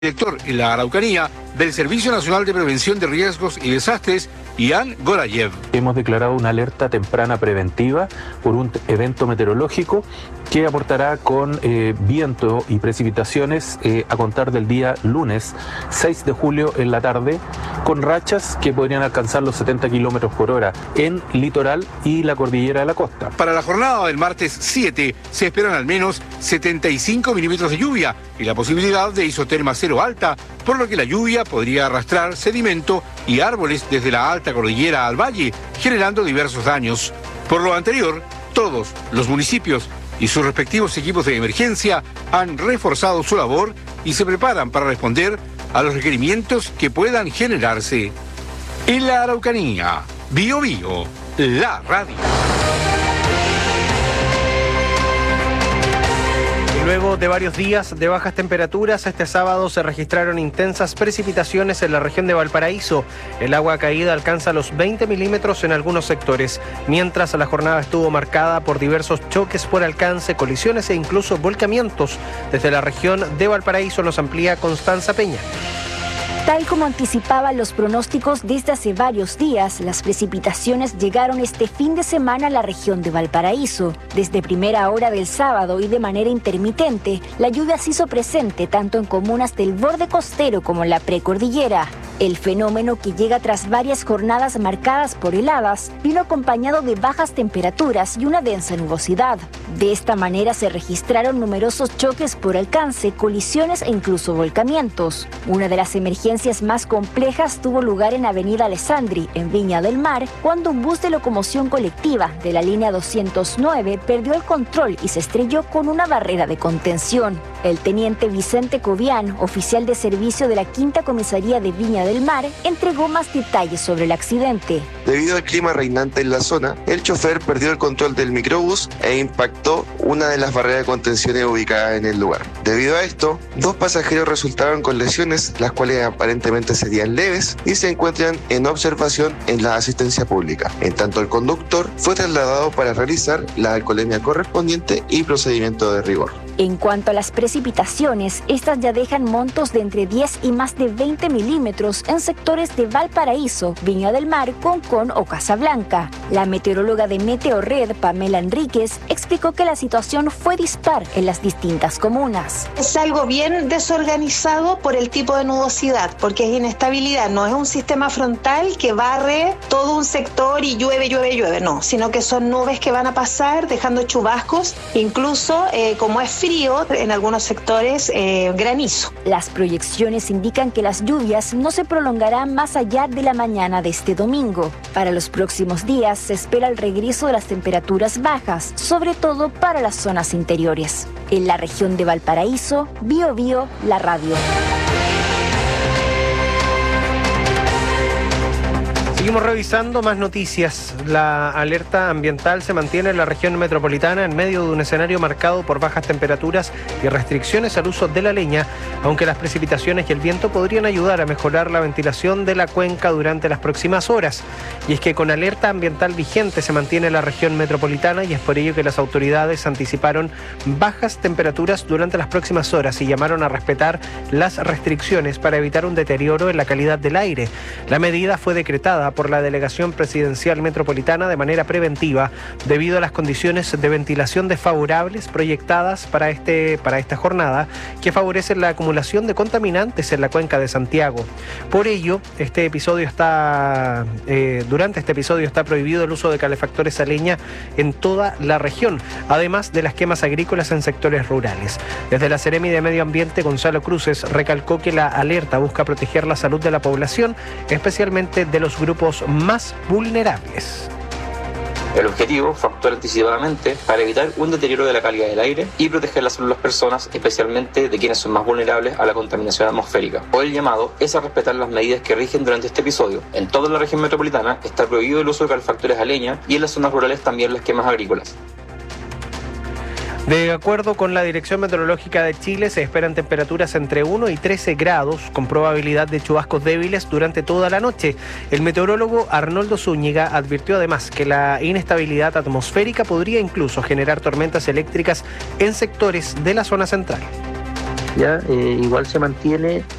Director en la Araucanía del Servicio Nacional de Prevención de Riesgos y Desastres, Ian Gorayev. Hemos declarado una alerta temprana preventiva por un evento meteorológico que aportará con viento y precipitaciones a contar del día lunes 6 de julio en la tarde, con rachas que podrían alcanzar los 70 kilómetros por hora en litoral y la cordillera de la costa. Para la jornada del martes 7 se esperan al menos 75 milímetros de lluvia y la posibilidad de isoterma cero alta, por lo que la lluvia podría arrastrar sedimento y árboles desde la alta cordillera al valle, generando diversos daños. Por lo anterior, todos los municipios y sus respectivos equipos de emergencia han reforzado su labor y se preparan para responder a los requerimientos que puedan generarse. En la Araucanía, Bio Bio, la radio. Luego de varios días de bajas temperaturas, este sábado se registraron intensas precipitaciones en la región de Valparaíso. El agua caída alcanza los 20 milímetros en algunos sectores, mientras la jornada estuvo marcada por diversos choques por alcance, colisiones e incluso volcamientos. Desde la región de Valparaíso nos amplía Constanza Peña. Tal como anticipaban los pronósticos desde hace varios días, las precipitaciones llegaron este fin de semana a la región de Valparaíso. Desde primera hora del sábado y de manera intermitente, la lluvia se hizo presente tanto en comunas del borde costero como en la precordillera. El fenómeno, que llega tras varias jornadas marcadas por heladas, vino acompañado de bajas temperaturas y una densa nubosidad. De esta manera se registraron numerosos choques por alcance, colisiones e incluso volcamientos. Una de las emergencias más complejas tuvo lugar en Avenida Alessandri, en Viña del Mar, cuando un bus de locomoción colectiva de la línea 209 perdió el control y se estrelló con una barrera de contención. El teniente Vicente Cobian, oficial de servicio de la Quinta Comisaría de Viña del Mar, entregó más detalles sobre el accidente. Debido al clima reinante en la zona, el chofer perdió el control del microbús e impactó una de las barreras de contención ubicadas en el lugar. Debido a esto, 2 pasajeros resultaron con lesiones, las cuales aparentemente serían leves y se encuentran en observación en la asistencia pública. En tanto, el conductor fue trasladado para realizar la alcoholemia correspondiente y procedimiento de rigor. En cuanto a las precipitaciones, estas ya dejan montos de entre 10 y más de 20 milímetros en sectores de Valparaíso, Viña del Mar, Concón o Casablanca. La meteoróloga de Meteorred, Pamela Enríquez, explicó que la situación fue dispar en las distintas comunas. Es algo bien desorganizado por el tipo de nubosidad, porque es inestabilidad, no es un sistema frontal que barre todo un sector y llueve, no, sino que son nubes que van a pasar dejando chubascos, incluso como es frío, en algunos sectores granizo. Las proyecciones indican que las lluvias no se prolongarán más allá de la mañana de este domingo. Para los próximos días se espera el regreso de las temperaturas bajas, sobre todo para las zonas interiores. En la región de Valparaíso, Bio Bio, la radio. Seguimos revisando más noticias. La alerta ambiental se mantiene en la región metropolitana en medio de un escenario marcado por bajas temperaturas y restricciones al uso de la leña, aunque las precipitaciones y el viento podrían ayudar a mejorar la ventilación de la cuenca durante las próximas horas. Y es que con alerta ambiental vigente se mantiene la región metropolitana y es por ello que las autoridades anticiparon bajas temperaturas durante las próximas horas y llamaron a respetar las restricciones para evitar un deterioro en la calidad del aire. La medida fue decretada por la Delegación Presidencial Metropolitana de manera preventiva debido a las condiciones de ventilación desfavorables proyectadas para esta jornada, que favorecen la acumulación de contaminantes en la cuenca de Santiago. Por ello, durante este episodio está prohibido el uso de calefactores a leña en toda la región, además de las quemas agrícolas en sectores rurales. Desde la Seremi de Medio Ambiente, Gonzalo Cruces recalcó que la alerta busca proteger la salud de la población, especialmente de los grupos más vulnerables. El objetivo fue actuar anticipadamente para evitar un deterioro de la calidad del aire y proteger la salud de las personas, especialmente de quienes son más vulnerables a la contaminación atmosférica. Hoy el llamado es a respetar las medidas que rigen durante este episodio. En toda la región metropolitana está prohibido el uso de calefactores a leña y en las zonas rurales también las quemas agrícolas. De acuerdo con la Dirección Meteorológica de Chile, se esperan temperaturas entre 1 y 13 grados, con probabilidad de chubascos débiles durante toda la noche. El meteorólogo Arnoldo Zúñiga advirtió además que la inestabilidad atmosférica podría incluso generar tormentas eléctricas en sectores de la zona central. ya igual se mantiene